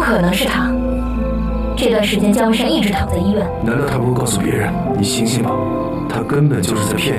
可能是他。这段时间江文山一直躺在医院。 难道他不会告诉别人？你醒醒吧，他根本就是在骗你。